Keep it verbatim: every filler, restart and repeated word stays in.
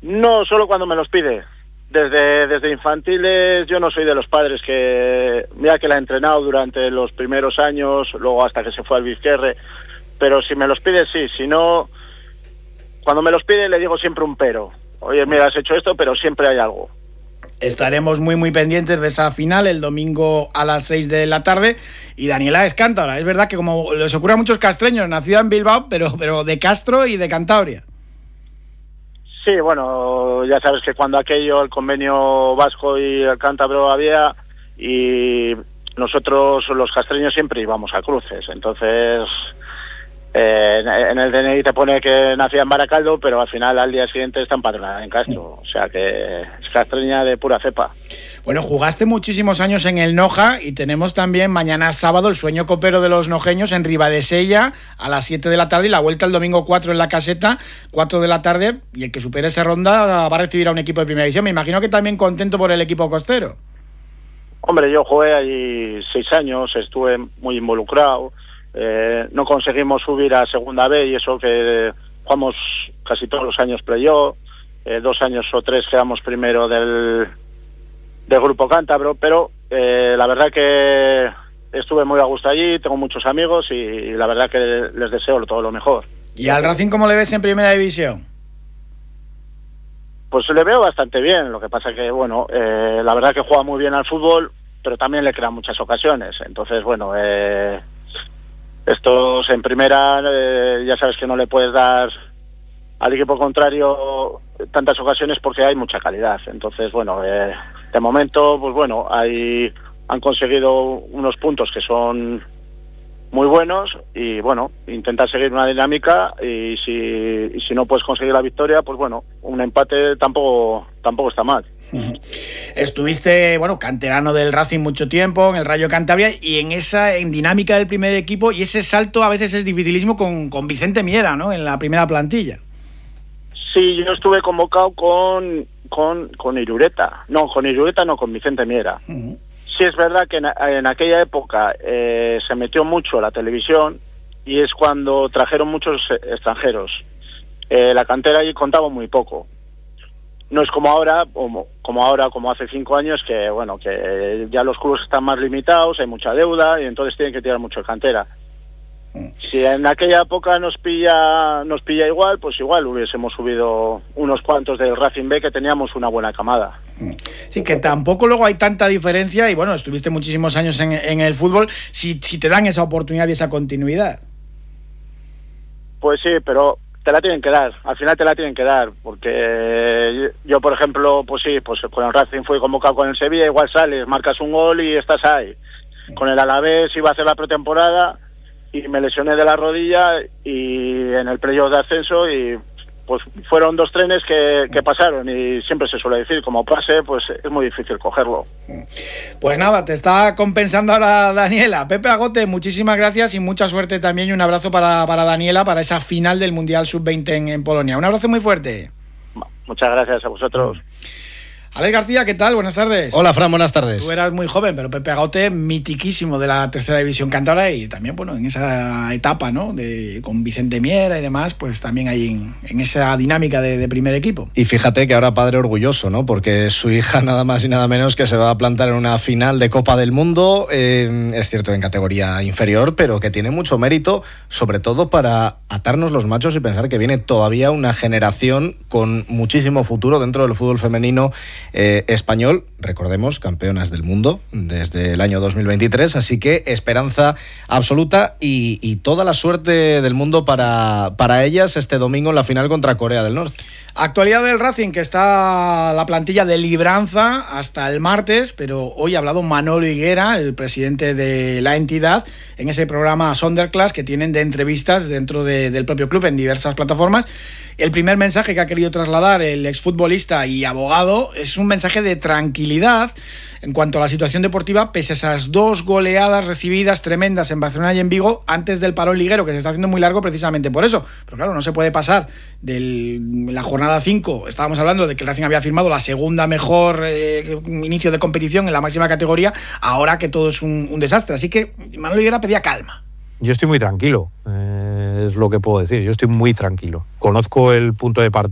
No, solo cuando me los pide. Desde, desde infantiles yo no soy de los padres que... Mira que la he entrenado durante los primeros años, luego hasta que se fue al Vizquerre, pero si me los pide sí, si no... Cuando me los pide le digo siempre un pero. Oye, mira, has hecho esto, pero siempre hay algo. Estaremos muy muy pendientes de esa final el domingo a las seis de la tarde. Y Daniela es cántabra. Es verdad que como les ocurre a muchos castreños, nacida en Bilbao, pero, pero de Castro y de Cantabria. Sí, bueno, ya sabes que cuando aquello, el convenio vasco y el cántabro había, y nosotros los castreños siempre íbamos a cruces, entonces eh, en el D N I te pone que nacía en Baracaldo, pero al final al día siguiente está empadronada en Castro, o sea que es castreña de pura cepa. Bueno, jugaste muchísimos años en el Noja y tenemos también mañana sábado el sueño copero de los nojeños en Ribadesella a las siete de la tarde y la vuelta el domingo cuatro en la Caseta, cuatro de la tarde, y el que supere esa ronda va a recibir a un equipo de primera división. Me imagino que también contento por el equipo costero. Hombre, yo jugué allí seis años, estuve muy involucrado, eh, no conseguimos subir a segunda B y eso que jugamos casi todos los años playoff, eh, dos años o tres quedamos primero del... del grupo cántabro, pero eh, la verdad que estuve muy a gusto allí, tengo muchos amigos y, y la verdad que les deseo todo lo mejor. ¿Y al Racing cómo le ves en primera división? Pues le veo bastante bien, lo que pasa que, bueno, eh, la verdad que juega muy bien al fútbol, pero también le crean muchas ocasiones, entonces, bueno, eh, estos en primera, eh, ya sabes que no le puedes dar al equipo contrario tantas ocasiones porque hay mucha calidad, entonces, bueno, eh, de momento, pues bueno, hay, han conseguido unos puntos que son muy buenos y bueno, intentar seguir una dinámica y si, y si no puedes conseguir la victoria, pues bueno, un empate tampoco, tampoco está mal. Estuviste, bueno, canterano del Racing mucho tiempo, en el Rayo Cantabria y en esa en dinámica del primer equipo, y ese salto a veces es dificilísimo con, con Vicente Miera, ¿no?, en la primera plantilla. Sí, yo estuve convocado con... Con, con Irureta, no, con Irureta no, con Vicente Miera. Uh-huh. Sí es verdad que en, en aquella época eh, se metió mucho la televisión y es cuando trajeron muchos extranjeros. Eh, la cantera allí contaba muy poco. No es como ahora, como, como ahora, como hace cinco años, que bueno, que ya los clubes están más limitados, hay mucha deuda y entonces tienen que tirar mucho de cantera. Si en aquella época nos pilla nos pilla igual, pues igual hubiésemos subido unos cuantos del Racing B, que teníamos una buena camada. Sí, que tampoco luego hay tanta diferencia y bueno, estuviste muchísimos años en, en el fútbol, si, si te dan esa oportunidad y esa continuidad. Pues sí, pero te la tienen que dar, al final te la tienen que dar, porque yo, por ejemplo, pues sí, pues con el Racing fui convocado con el Sevilla, igual sales, marcas un gol y estás ahí. Con el Alavés iba a hacer la pretemporada y me lesioné de la rodilla y en el playoff de ascenso y pues fueron dos trenes que, que pasaron y siempre se suele decir, como pase, pues es muy difícil cogerlo. Pues nada, te está compensando ahora Daniela. Pepe Agote, muchísimas gracias y mucha suerte también y un abrazo para, para Daniela para esa final del Mundial sub veinte en, en Polonia. Un abrazo muy fuerte. Muchas gracias a vosotros. Alex García, ¿qué tal? Buenas tardes. Hola, Fran, buenas tardes. Tú eras muy joven, pero Pepe Agote, mitiquísimo de la tercera división cántabra y también, bueno, en esa etapa, ¿no?, de, con Vicente Miera y demás, pues también ahí en, en esa dinámica de, de primer equipo. Y fíjate que ahora padre orgulloso, ¿no?, porque su hija nada más y nada menos que se va a plantar en una final de Copa del Mundo, eh, es cierto en categoría inferior, pero que tiene mucho mérito, sobre todo para atarnos los machos y pensar que viene todavía una generación con muchísimo futuro dentro del fútbol femenino Eh, español, recordemos, campeonas del mundo desde el año dos mil veintitrés, así que esperanza absoluta y, y toda la suerte del mundo para, para ellas este domingo en la final contra Corea del Norte. Actualidad del Racing, que está la plantilla de libranza hasta el martes, pero hoy ha hablado Manolo Higuera, el presidente de la entidad, en ese programa Sonderclass que tienen de entrevistas dentro de, del propio club en diversas plataformas. El primer mensaje que ha querido trasladar el exfutbolista y abogado es un mensaje de tranquilidad en cuanto a la situación deportiva, pese a esas dos goleadas recibidas tremendas en Barcelona y en Vigo antes del parón liguero, que se está haciendo muy largo precisamente por eso. Pero claro, no se puede pasar de la jornada cinco, estábamos hablando de que el Racing había firmado la segunda mejor eh, inicio de competición en la máxima categoría, ahora que todo es un, un desastre. Así que Manolo Higuera pedía calma. Yo estoy muy tranquilo, eh, es lo que puedo decir, yo estoy muy tranquilo. Conozco el punto de partida